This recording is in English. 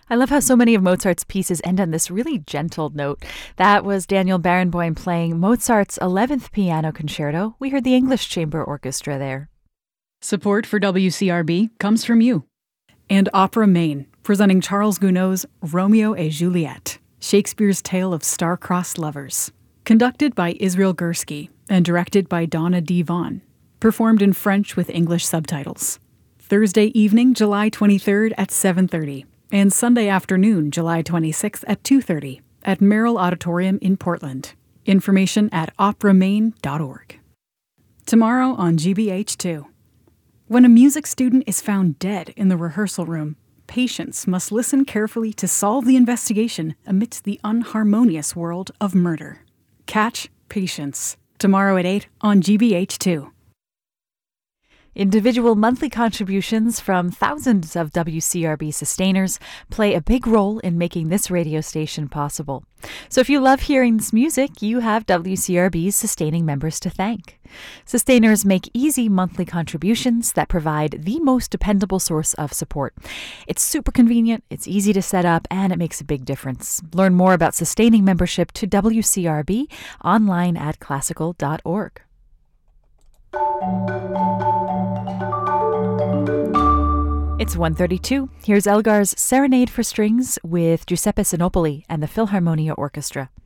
I love how so many of Mozart's pieces end on this really gentle note. That was Daniel Barenboim playing Mozart's 11th Piano Concerto. We heard the English Chamber Orchestra there. Support for WCRB comes from you. And Opera Maine, presenting Charles Gounod's Romeo et Juliet, Shakespeare's tale of star-crossed lovers. Conducted by Israel Gursky and directed by Donna D. Vaughn. Performed in French with English subtitles. Thursday evening, July 23rd at 7:30. And Sunday afternoon, July 26th at 2:30 at Merrill Auditorium in Portland. Information at operamaine.org. Tomorrow on GBH2. When a music student is found dead in the rehearsal room, patients must listen carefully to solve the investigation amidst the unharmonious world of murder. Catch Patience. Tomorrow at 8 on GBH2. Individual monthly contributions from thousands of WCRB sustainers play a big role in making this radio station possible. So if you love hearing this music, you have WCRB's sustaining members to thank. Sustainers make easy monthly contributions that provide the most dependable source of support. It's super convenient, it's easy to set up, and it makes a big difference. Learn more about sustaining membership to WCRB online at classical.org. It's 1:32. Here's Elgar's Serenade for Strings with Giuseppe Sinopoli and the Philharmonia Orchestra.